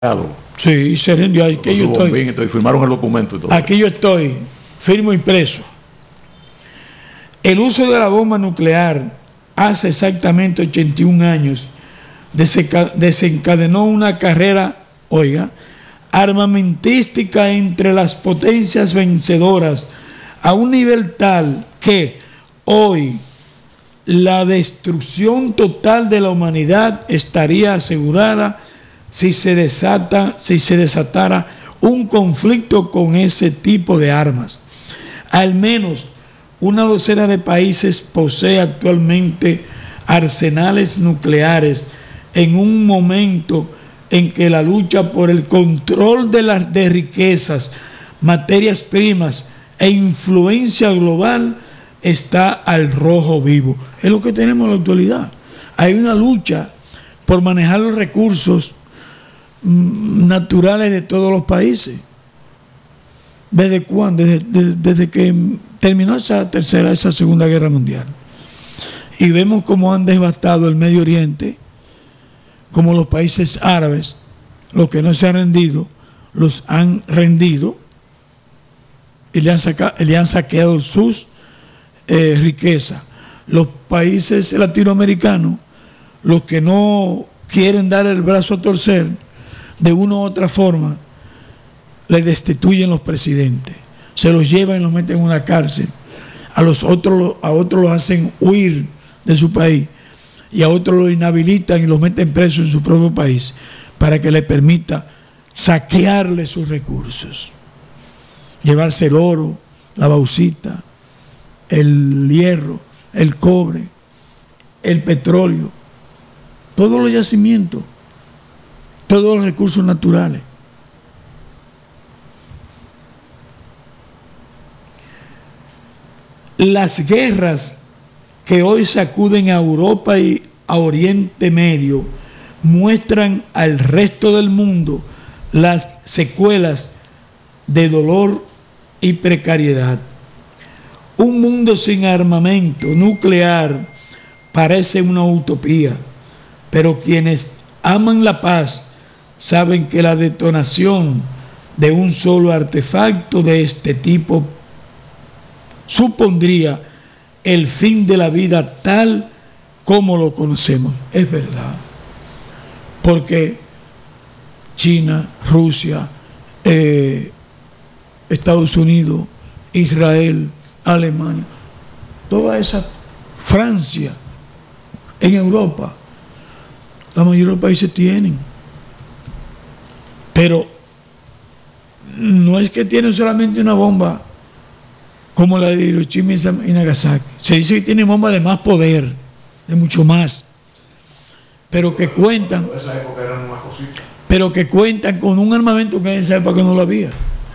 Sí, se rindió. Aquí yo estoy. Entonces firmaron el documento y todo. Aquí yo estoy, firmo impreso. El uso de la bomba nuclear hace exactamente 81 años desencadenó una carrera, armamentística entre las potencias vencedoras a un nivel tal que hoy la destrucción total de la humanidad estaría asegurada si se desatara un conflicto con ese tipo de armas. Al menos una docena de países posee actualmente arsenales nucleares en un momento en que la lucha por el control de riquezas, materias primas e influencia global está al rojo vivo. Es lo que tenemos en la actualidad. Hay una lucha por manejar los recursos naturales de todos los países. ¿Desde cuándo? Desde que terminó esa Segunda Guerra Mundial. Y vemos cómo han devastado el Medio Oriente, como los países árabes, los que no se han rendido, los han rendido y le han saqueado sus riquezas. Los países latinoamericanos, los que no quieren dar el brazo a torcer, de una u otra forma, le destituyen los presidentes, se los llevan y los meten en una cárcel, a otros los hacen huir de su país y a otros los inhabilitan y los meten presos en su propio país para que le permita saquearle sus recursos, llevarse el oro, la bauxita, el hierro, el cobre, el petróleo, todos los yacimientos, todos los recursos naturales. Las guerras que hoy sacuden a Europa y a Oriente Medio muestran al resto del mundo las secuelas de dolor y precariedad. Un mundo sin armamento nuclear parece una utopía, pero quienes aman la paz saben que la detonación de un solo artefacto de este tipo supondría el fin de la vida tal como lo conocemos. Es verdad, porque China, Rusia, Estados Unidos, Israel, Alemania, toda esa, Francia, en Europa, la mayoría de los países tienen, pero no es que tienen solamente una bomba como la de Hiroshima y Nagasaki. Se dice que tienen bombas de más poder, de mucho más, pero que cuentan con un armamento que en esa época no lo había.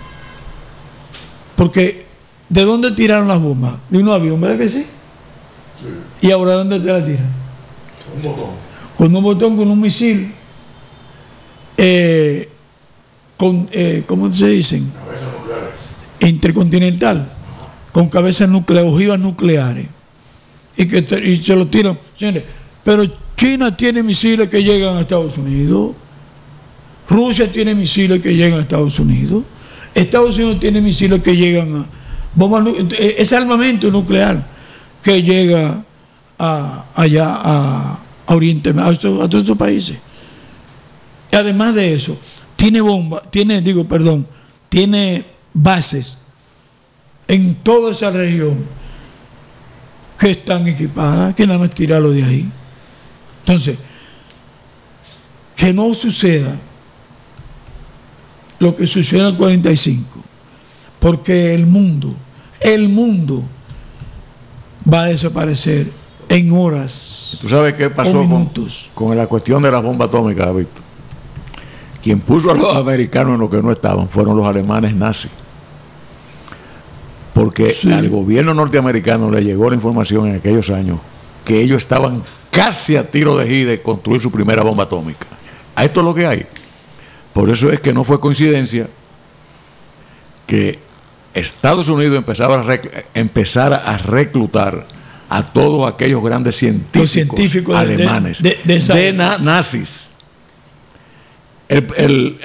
Porque ¿de dónde tiraron las bombas? De un avión, ¿verdad que sí? Sí. ¿Y ahora dónde te la tiran? Un botón. Con un botón, con un misil, ¿cómo se dicen? Cabezas nucleares. Intercontinental, con cabezas nucleares, ojivas nucleares. Y se lo tiran. Señores, pero China tiene misiles que llegan a Estados Unidos. Rusia tiene misiles que llegan a Estados Unidos. Estados Unidos tiene misiles que llegan a bombas, ese armamento nuclear que llega allá a Oriente, a todos esos países. Y además de eso, tiene bases en toda esa región que están equipadas, que nada más tirarlo de ahí. Entonces, que no suceda lo que sucedió en el 45, porque el mundo va a desaparecer en horas. ¿Tú sabes qué pasó con la cuestión de las bombas atómicas, Víctor? Quien puso a los americanos en lo que no estaban fueron los alemanes nazis. Porque sí, al gobierno norteamericano le llegó la información en aquellos años que ellos estaban casi a tiro de gira de construir su primera bomba atómica. A esto es lo que hay. Por eso es que no fue coincidencia que Estados Unidos empezara a reclutar a todos aquellos grandes científicos alemanes, nazis, el